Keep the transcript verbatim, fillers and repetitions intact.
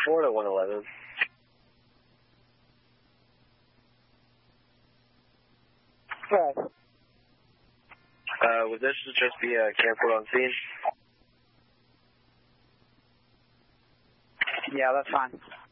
Florida one eleven. Right. Uh, would this just be a transport on scene? Yeah, that's fine.